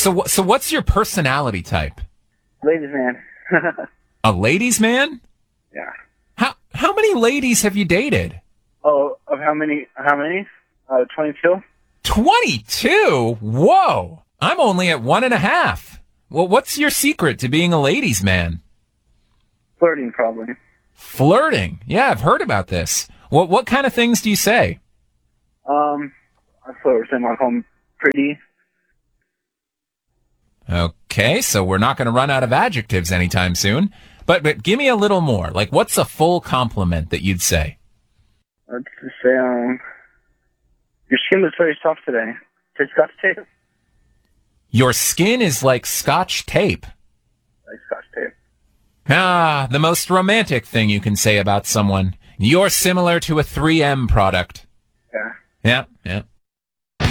So what's your personality type? Ladies man. A ladies man? Yeah. How many ladies have you dated? Oh, of how many? 22? 22? Whoa! I'm only at 1.5. Well, what's your secret to being a ladies man? Flirting, probably. Flirting? Yeah, I've heard about this. What kind of things do you say? I flirt with them. I call them pretty. Okay, so we're not going to run out of adjectives anytime soon. But give me a little more. Like, what's a full compliment that you'd say? Let's just say, your skin is very soft today. Take Scotch tape? Your skin is like Scotch tape. Like Scotch tape. Ah, the most romantic thing you can say about someone. You're similar to a 3M product. Yeah. Yeah, yeah.